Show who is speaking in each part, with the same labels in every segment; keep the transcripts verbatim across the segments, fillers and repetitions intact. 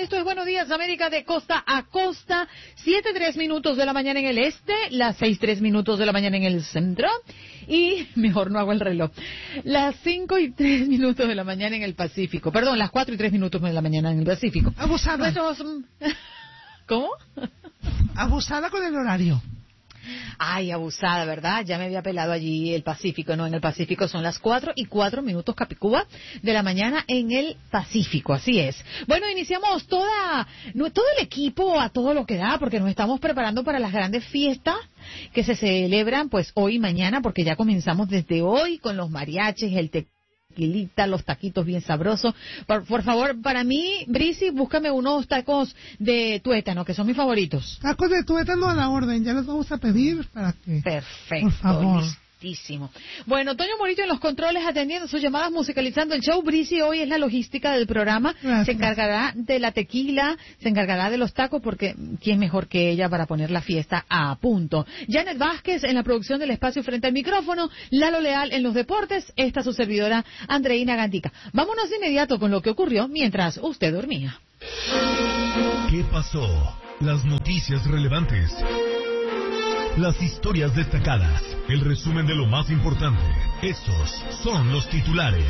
Speaker 1: Esto es Buenos Días América de costa a costa. Siete tres minutos de la mañana en el este, las seis tres minutos de la mañana en el centro. Y, mejor no hago el reloj, las cinco y tres minutos de la mañana en el Pacífico. Perdón, las cuatro y tres minutos de la mañana en el Pacífico.
Speaker 2: Abusada.
Speaker 1: Nuestros... ¿Cómo?
Speaker 2: Abusada con el horario.
Speaker 1: Ay, abusada, ¿verdad? Ya me había pelado allí el Pacífico. No, en el Pacífico son las cuatro y cuatro minutos Capicúa de la mañana en el Pacífico, así es. Bueno, iniciamos toda, no, todo el equipo a todo lo que da, porque nos estamos preparando para las grandes fiestas que se celebran pues hoy y mañana, porque ya comenzamos desde hoy con los mariachis, el tequilita, los taquitos bien sabrosos. Por, por favor, para mí, Brisi, búscame unos tacos de tuétano, que son mis favoritos.
Speaker 2: Tacos de tuétano a la orden, ya los vamos a pedir para que...
Speaker 1: Perfecto,
Speaker 2: por favor.
Speaker 1: Listísimo. Bueno, Toño Morillo en los controles atendiendo sus llamadas, musicalizando el show. Brisi hoy es la logística del programa.
Speaker 2: Gracias.
Speaker 1: Se encargará de la tequila, se encargará de los tacos, porque ¿quién mejor que ella para poner la fiesta a punto? Janet Vázquez en la producción del espacio frente al micrófono, Lalo Leal en los deportes, esta su servidora Andreina Gantica. Vámonos de inmediato con lo que ocurrió mientras usted dormía.
Speaker 3: ¿Qué pasó? Las noticias relevantes. Las historias destacadas, el resumen de lo más importante. Estos son los titulares.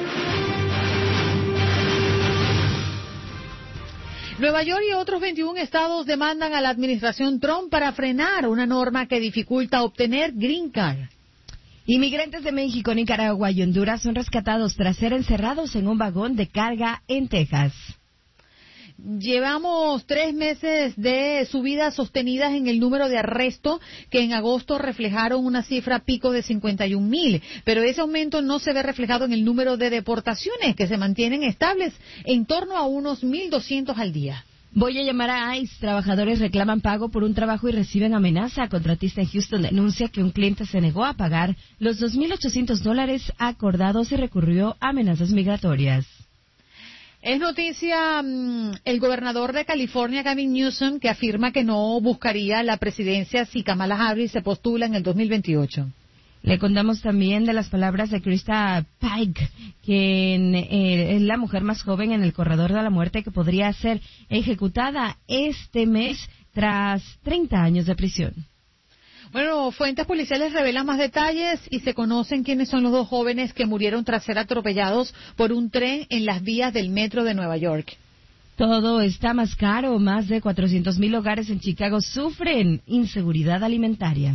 Speaker 1: Nueva York y otros veintiún estados demandan a la administración Trump para frenar una norma que dificulta obtener Green Card.
Speaker 4: Inmigrantes de México, Nicaragua y Honduras son rescatados tras ser encerrados en un vagón de carga en Texas.
Speaker 1: Llevamos tres meses de subidas sostenidas en el número de arrestos que en agosto reflejaron una cifra pico de cincuenta y un mil, pero ese aumento no se ve reflejado en el número de deportaciones que se mantienen estables en torno a unos mil doscientos al día.
Speaker 4: Voy a llamar a ICE. Trabajadores reclaman pago por un trabajo y reciben amenaza. Contratista en Houston denuncia que un cliente se negó a pagar los dos mil ochocientos dólares acordados y recurrió a amenazas migratorias.
Speaker 1: Es noticia mmm, el gobernador de California, Gavin Newsom, que afirma que no buscaría la presidencia si Kamala Harris se postula en el dos mil veintiocho.
Speaker 4: Le contamos también de las palabras de Krista Pike, quien eh, es la mujer más joven en el corredor de la muerte que podría ser ejecutada este mes tras treinta años de prisión.
Speaker 1: Bueno, fuentes policiales revelan más detalles y se conocen quiénes son los dos jóvenes que murieron tras ser atropellados por un tren en las vías del metro de Nueva York.
Speaker 4: Todo está más caro. Más de cuatrocientos mil hogares en Chicago sufren inseguridad alimentaria.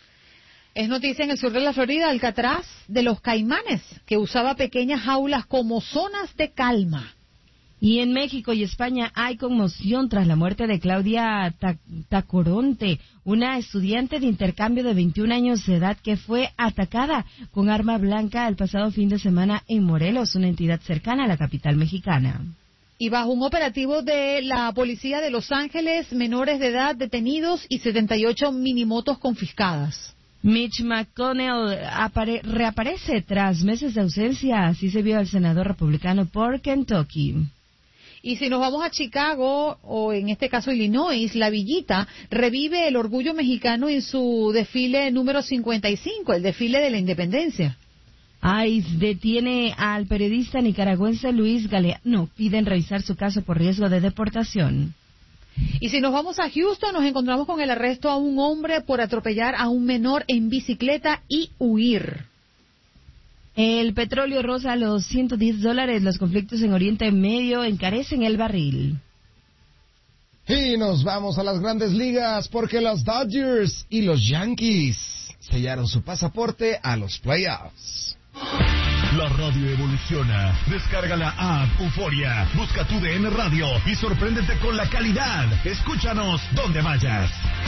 Speaker 1: Es noticia en el sur de la Florida, Alcatraz de los Caimanes, que usaba pequeñas jaulas como zonas de calma.
Speaker 4: Y en México y España hay conmoción tras la muerte de Claudia Tacoronte, una estudiante de intercambio de veintiún años de edad que fue atacada con arma blanca el pasado fin de semana en Morelos, una entidad cercana a la capital mexicana.
Speaker 1: Y bajo un operativo de la policía de Los Ángeles, menores de edad detenidos y setenta y ocho minimotos confiscadas.
Speaker 4: Mitch McConnell apare- reaparece tras meses de ausencia, así se vio al senador republicano por Kentucky.
Speaker 1: Y si nos vamos a Chicago, o en este caso Illinois, la Villita revive el orgullo mexicano en su desfile número cincuenta y cinco, el desfile de la independencia.
Speaker 4: ICE detiene al periodista nicaragüense Luis Galeano. Piden revisar su caso por riesgo de deportación.
Speaker 1: Y si nos vamos a Houston, nos encontramos con el arresto a un hombre por atropellar a un menor en bicicleta y huir.
Speaker 4: El petróleo roza los ciento diez dólares. Los conflictos en Oriente Medio encarecen el barril.
Speaker 5: Y nos vamos a las grandes ligas porque los Dodgers y los Yankees sellaron su pasaporte a los playoffs.
Speaker 3: La radio evoluciona. Descarga la app Euforia. Busca tu D N Radio y sorpréndete con la calidad. Escúchanos donde vayas.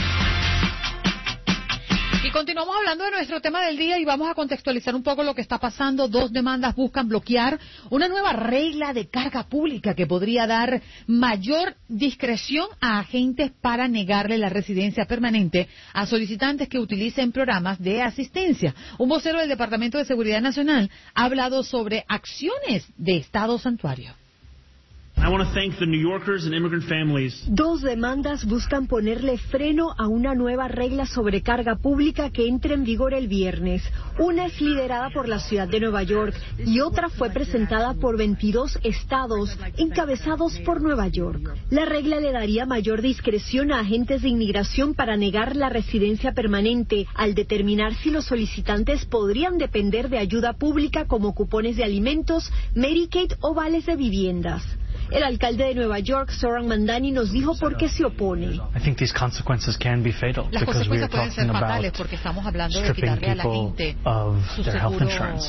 Speaker 1: Y continuamos hablando de nuestro tema del día y vamos a contextualizar un poco lo que está pasando. Dos demandas buscan bloquear una nueva regla de carga pública que podría dar mayor discreción a agentes para negarle la residencia permanente a solicitantes que utilicen programas de asistencia. Un vocero del Departamento de Seguridad Nacional ha hablado sobre acciones de Estado Santuario.
Speaker 6: I want to thank the New Yorkers and immigrant families.
Speaker 7: Dos demandas buscan ponerle freno a una nueva regla sobre carga pública que entra en vigor el viernes. Una es liderada por la ciudad de Nueva York y otra fue presentada por veintidós estados encabezados por Nueva York. La regla le daría mayor discreción a agentes de inmigración para negar la residencia permanente al determinar si los solicitantes podrían depender de ayuda pública como cupones de alimentos, Medicaid o vales de viviendas. El alcalde de Nueva York, Zoran Mandani, nos dijo por qué se opone.
Speaker 1: Las consecuencias pueden ser fatales porque estamos hablando de quitarle a la gente su seguro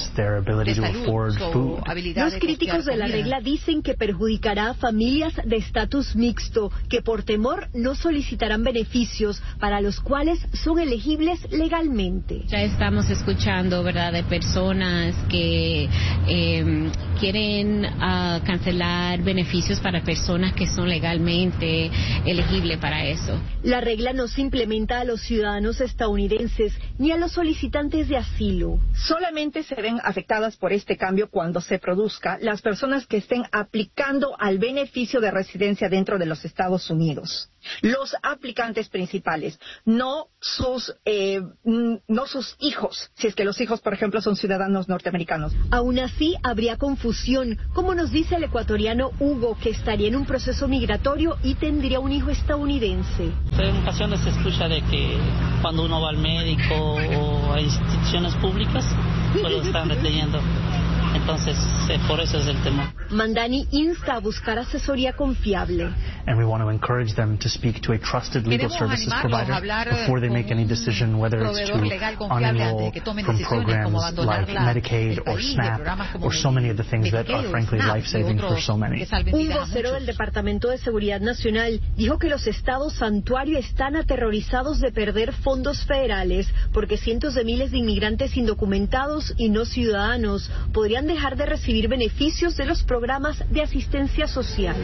Speaker 1: de salud, su habilidad de costear comida.
Speaker 7: Los críticos de la regla dicen que perjudicará a familias de estatus mixto que por temor no solicitarán beneficios para los cuales son elegibles legalmente.
Speaker 8: Ya estamos escuchando, ¿verdad?, de personas que eh, quieren uh, cancelar beneficios para personas que son legalmente elegibles para eso.
Speaker 7: La regla no se implementa a los ciudadanos estadounidenses ni a los solicitantes de asilo.
Speaker 9: Solamente se ven afectadas por este cambio cuando se produzca las personas que estén aplicando al beneficio de residencia dentro de los Estados Unidos. Los aplicantes principales, no sus eh, no sus hijos, si es que los hijos, por ejemplo, son ciudadanos norteamericanos.
Speaker 7: Aún así, habría confusión, como nos dice el ecuatoriano Hugo, que estaría en un proceso migratorio y tendría un hijo estadounidense.
Speaker 10: En ocasiones se escucha de que cuando uno va al médico o a instituciones públicas, pues lo están deteniendo. Entonces, eh, por eso es el temor.
Speaker 7: Mandani insta a buscar asesoría confiable.
Speaker 11: And we want to encourage them to speak to a trusted legal services provider before they make any decision, whether it's to unenroll from programs like Medicaid or SNAP or so many of the things that are frankly life-saving for so many.
Speaker 7: Un vocero del Departamento de Seguridad Nacional dijo que los estados santuario están aterrorizados de perder fondos federales porque cientos de miles de inmigrantes indocumentados y no ciudadanos podrían dejar de recibir beneficios de los programas de asistencia social.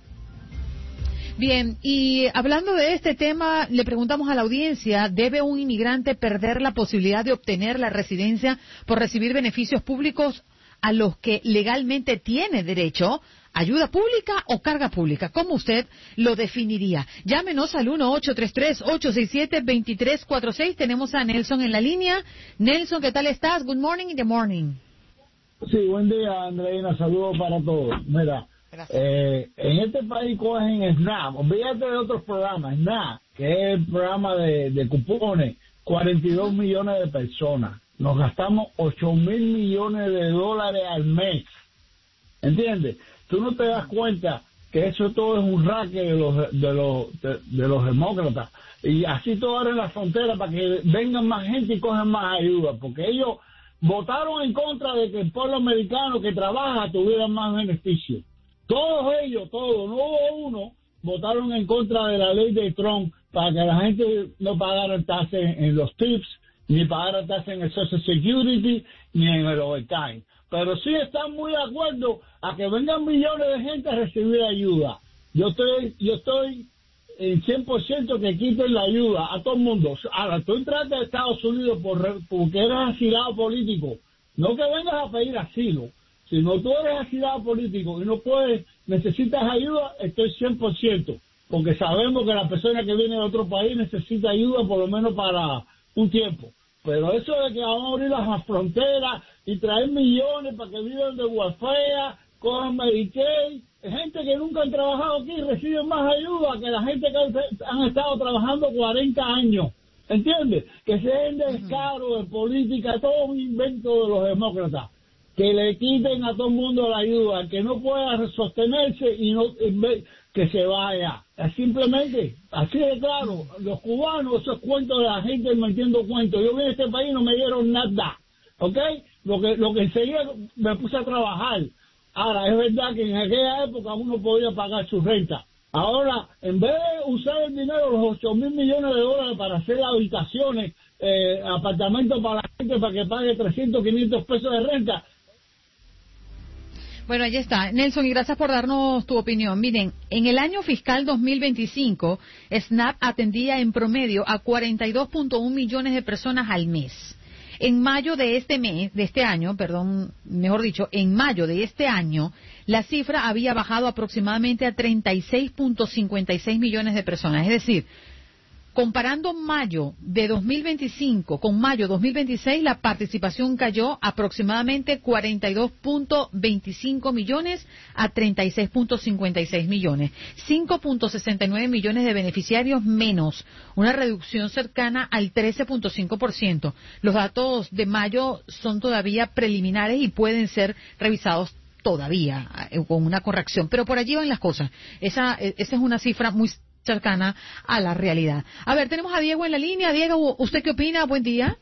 Speaker 1: Bien, y hablando de este tema, le preguntamos a la audiencia, ¿debe un inmigrante perder la posibilidad de obtener la residencia por recibir beneficios públicos a los que legalmente tiene derecho? ¿Ayuda pública o carga pública? ¿Cómo usted lo definiría? Llámenos al uno ocho tres tres, ocho seis siete, dos tres cuatro seis. Tenemos a Nelson en la línea. Nelson, ¿qué tal estás? Good morning in the morning.
Speaker 12: Sí, buen día, Andreina. Saludos para todos. Mira, eh, en este país cogen SNAP. Olvídate de otros programas. SNAP, que es el programa de, de cupones, cuarenta y dos millones de personas. Nos gastamos ocho mil millones de dólares al mes. ¿Entiendes? Tú no te das cuenta que eso todo es un racket de los de los de, de los demócratas. Y así todo ahora en la frontera para que vengan más gente y cojan más ayuda. Porque ellos votaron en contra de que el pueblo americano que trabaja tuviera más beneficios. Todos ellos, todos, no hubo uno, votaron en contra de la ley de Trump para que la gente no pagara tasas en, en los tips, ni pagara tasas en el Social Security, ni en el overtime. Pero sí están muy de acuerdo a que vengan millones de gente a recibir ayuda. Yo estoy, yo estoy en cien por ciento que quiten la ayuda a todo el mundo. Ahora, tú entraste a Estados Unidos por, porque eres asilado político. No que vengas a pedir asilo, sino tú eres asilado político y no puedes, necesitas ayuda, estoy cien por ciento. Porque sabemos que la persona que viene de otro país necesita ayuda por lo menos para un tiempo. Pero eso de que vamos a abrir las fronteras y traer millones para que vivan de welfare, cojan Medicaid, gente que nunca han trabajado aquí reciben más ayuda que la gente que han estado trabajando cuarenta años. ¿Entiendes? Que se den descaro de política, todo un invento de los demócratas. Que le quiten a todo el mundo la ayuda, que no pueda sostenerse y no que se vaya. Simplemente, así de claro, los cubanos, esos cuentos de la gente metiendo cuentos. Yo vine a este país y no me dieron nada, ¿ok? Lo que, lo que enseguida me puse a trabajar. Ahora, es verdad que en aquella época uno podía pagar su renta. Ahora, en vez de usar el dinero, los ocho mil millones de dólares para hacer habitaciones, eh, apartamentos para la gente para que pague trescientos, quinientos pesos de renta.
Speaker 1: Bueno, ahí está. Nelson, y gracias por darnos tu opinión. Miren, en el año fiscal dos mil veinticinco, SNAP atendía en promedio a cuarenta y dos punto uno millones de personas al mes. En mayo de este mes, de este año, perdón, mejor dicho, en mayo de este año, la cifra había bajado aproximadamente a treinta y seis punto cincuenta y seis millones de personas. Es decir, comparando mayo de dos mil veinticinco con mayo de dos mil veintiséis, la participación cayó aproximadamente cuarenta y dos punto veinticinco millones a treinta y seis punto cincuenta y seis millones. cinco punto sesenta y nueve millones de beneficiarios menos, una reducción cercana al trece punto cinco por ciento. Los datos de mayo son todavía preliminares y pueden ser revisados todavía eh, con una corrección, pero por allí van las cosas. Esa, esa es una cifra muy cercana a la realidad. A ver, tenemos a Diego en la línea. Diego, ¿usted qué opina? Buen día.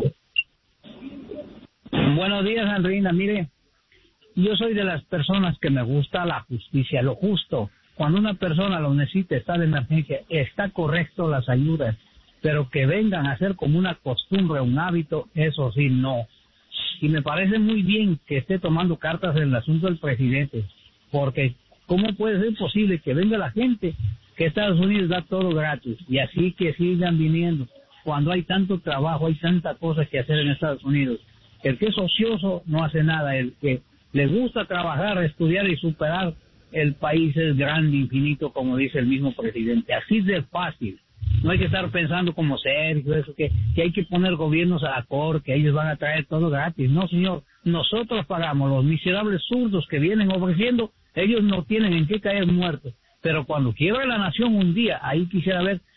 Speaker 13: Buenos días, Andreina. Mire, yo soy de las personas que me gusta la justicia, lo justo. Cuando una persona lo necesita, está de emergencia, está correcto las ayudas, pero que vengan a ser como una costumbre, un hábito, eso sí, no. Y me parece muy bien que esté tomando cartas en el asunto del presidente, porque ¿cómo puede ser posible que venga la gente que Estados Unidos da todo gratis y así que sigan viniendo cuando hay tanto trabajo, hay tanta cosa que hacer en Estados Unidos? El que es ocioso no hace nada, el que le gusta trabajar, estudiar y superar, el país es grande, infinito, como dice el mismo presidente. Así de fácil. No hay que estar pensando como Sergio, eso que, que hay que poner gobiernos a la cor, que ellos van a traer todo gratis. No, señor, nosotros pagamos. Los miserables zurdos que vienen ofreciendo, ellos no tienen en qué caer muertos. Pero cuando quiebra la nación un día, ahí quisiera ver